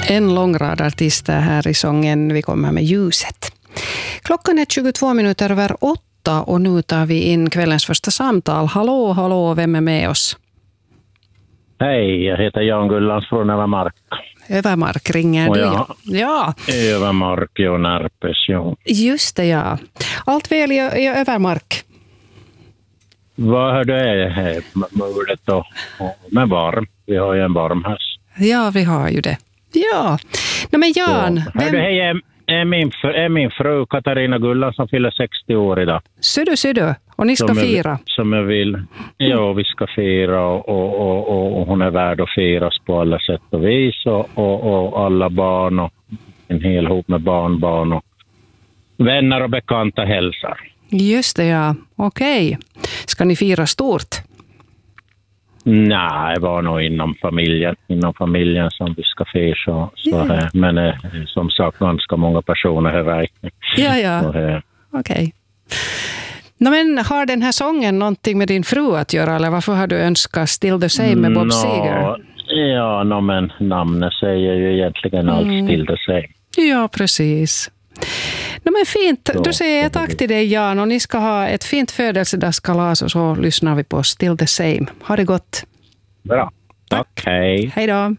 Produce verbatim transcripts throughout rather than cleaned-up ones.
En lång rad artister här i sången. Vi kommer med ljuset. Klockan är tjugotvå minuter över åtta och nu tar vi in kvällens första samtal. Hallå, hallå, vem är med oss? Hej, jag heter Jan Gullans från Övermark. Övermark ringer du? Ja. Ja. Övermark och Närpes, ja. Just det, ja. Allt väl i, i Övermark? Vad hör du är här med då? Med varm. Vi har ju en varm höst. Ja, vi har ju det. Ja. No, men Jan... Ja. Hör du, hej, är, är, min, är min fru Katarina Gullans som fyller sextio år idag. Så du, så du. Och ni ska som fira? Jag, som jag vill. Ja, vi ska fira och, och, och, och hon är värd att firas på alla sätt och vis. Och, och, och alla barn och en hel hop med barnbarn och vänner och bekanta hälsar. Just det, ja. Okej. Ska ni fira stort? Nej, det var nog inom familjen. Inom familjen som vi ska fira. Så, så Yeah. här. Men eh, som sagt, ganska många personer här. Ja, ja. Okej. Okay. No, men har den här sången någonting med din fru att göra? Eller varför har du önskat Still the Same med Bob no, Seger? Ja, no, men namnet säger ju egentligen allt. Mm. Still the Same. Ja, precis. No, men fint. Då säger jag tack till dig, Jan. Och ni ska ha ett fint födelsedagskalas och så lyssnar vi på Still the Same. Ha det gott. Bra. Tack. Tack. Hej. Hej då.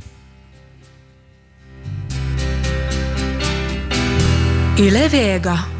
Yle Vega.